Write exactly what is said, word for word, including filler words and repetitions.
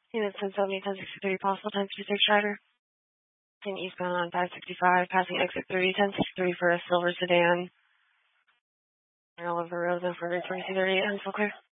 Unit ten seventy, ten sixty-three, possible ten fifty-six Strider. Heading eastbound on five sixty-five, passing exit three, ten sixty-three for a silver sedan. All over Rosa for twenty-two thirty, and still clear.